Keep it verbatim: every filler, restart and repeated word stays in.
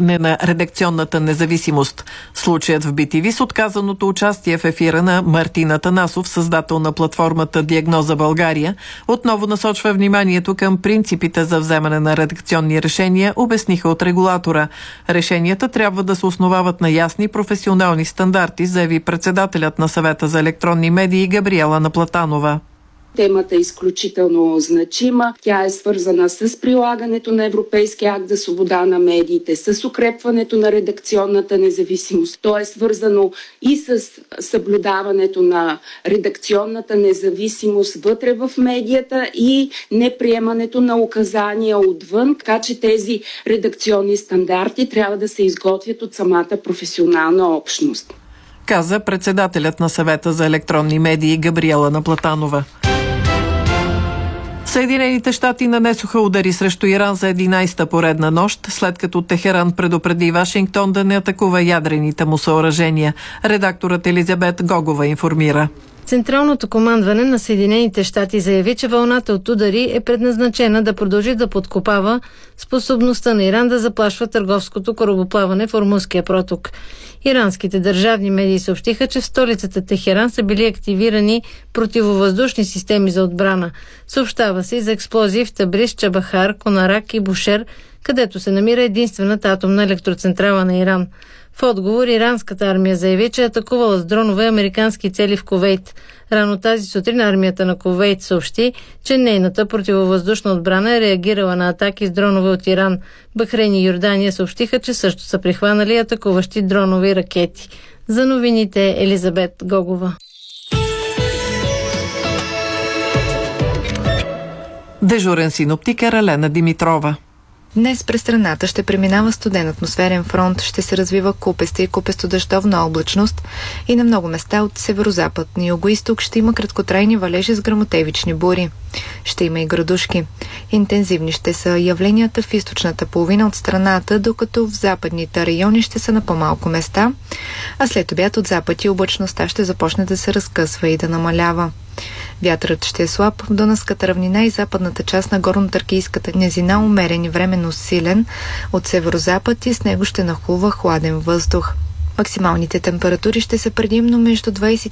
на редакционната независимост. Случаят в би ти ви с отказаното участие в ефира на Мартин Атанасов, създател на платформата Диагноза България, отново насочва вниманието към принципите за вземане на редакционни решения, обясниха от регулатора. Решенията трябва да се основават на ясни професионални стандарти, заяви председателят на Съвета за електронни медии Габриела Наплатанова. Темата е изключително значима. Тя е свързана с прилагането на Европейския акт за свобода на медиите, с укрепването на редакционната независимост. То е свързано и с съблюдаването на редакционната независимост вътре в медията и неприемането на указания отвън, така че тези редакционни стандарти трябва да се изготвят от самата професионална общност, каза председателят на Съвета за електронни медии Габриела Наплатанова. Съединените щати нанесоха удари срещу Иран за единайсета поредна нощ, след като Техеран предупреди Вашингтон да не атакува ядрените му съоръжения. Редакторът Елизабет Гогова информира. Централното командване на Съединените щати заяви, че вълната от удари е предназначена да продължи да подкопава способността на Иран да заплашва търговското корабоплаване в Ормузския проток. Иранските държавни медии съобщиха, че в столицата Техеран са били активирани противовъздушни системи за отбрана. Съобщава се и за експлозии в Табриз, Чабахар, Конарак и Бушер, където се намира единствената атомна електроцентрала на Иран. В отговор иранската армия заяви, че е атакувала с дронове американски цели в Кувейт. Рано тази сутрин армията на Кувейт съобщи, че нейната противовъздушна отбрана е реагирала на атаки с дронове от Иран. Бахрейн и Йордания съобщиха, че също са прихванали атакуващи дронови ракети. За новините Елизабет Гогова. Дежурен синоптик е Ралена Димитрова. Днес през страната ще преминава студен атмосферен фронт, ще се развива купеста и купесто-дъждовна облачност и на много места от северозапад и югоизток ще има краткотрайни валежи с гръмотевични бури. Ще има и градушки. Интензивни ще са явленията в източната половина от страната, докато в западните райони ще са на по-малко места, а след обяд от запад и облачността ще започне да се разкъсва и да намалява. Вятърът ще е слаб, в Дунавската равнина и западната част на горно-тракийската низина умерен и временно силен от северозапад и с него ще нахлува хладен въздух. Максималните температури ще са предимно между двайсет